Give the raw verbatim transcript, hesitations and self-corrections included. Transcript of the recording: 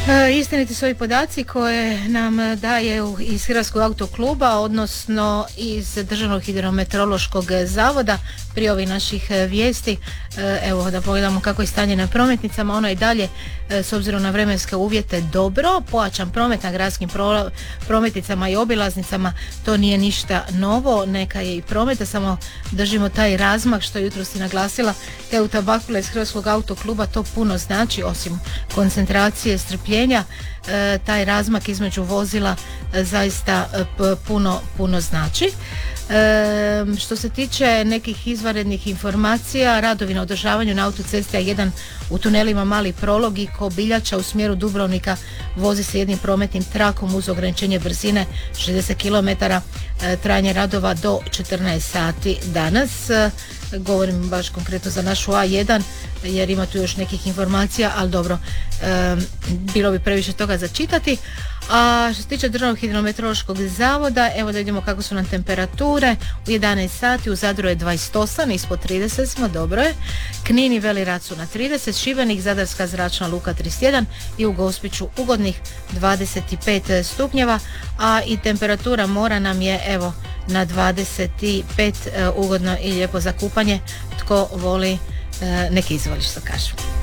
E, istiniti su ovi podaci koje nam daje iz Hrvatskog autokluba, odnosno iz Državnog hidrometeorološkog zavoda. Prije ovih naših vijesti, e, evo da pogledamo kako je stanje na prometnicama. Ono je dalje, e, s obzirom na vremenske uvjete, dobro. Pojačan promet na gradskim pro, prometnicama i obilaznicama, to nije ništa novo, neka je i prometa, samo držimo taj razmak što je jutros i naglasila Teu Tabakula iz Hrvatskog autokluba. To puno znači, osim koncentracije, strpljenja, e, taj razmak između vozila e, zaista e, p- puno, puno znači. E, što se tiče nekih izvanrednih informacija, radovi na održavanju na autocesti A jedan u tunelima Mali Prolog i Kobiljača u smjeru Dubrovnika vozi se jednim prometnim trakom uz ograničenje brzine šezdeset kilometara, e, trajanje radova do četrnaest sati danas. E, govorim baš konkretno za našu A jedan jer ima tu još nekih informacija, ali dobro, e, bilo bi previše toga za čitati. A što se tiče Državnog hidrometeorološkog zavoda, evo da vidimo kako su nam temperature. U jedanaest sati u Zadru je dvadeset osam, ispod trideset smo, dobro je. Knin i Veli Rat su na trideset, Šibenik, Zadarska zračna luka trideset jedan i u Gospiću ugodnih dvadeset pet stupnjeva, a i temperatura mora nam je evo na dvadeset pet, ugodno i lijepo za kupanje. Tko voli, nek izvoli, što kažu.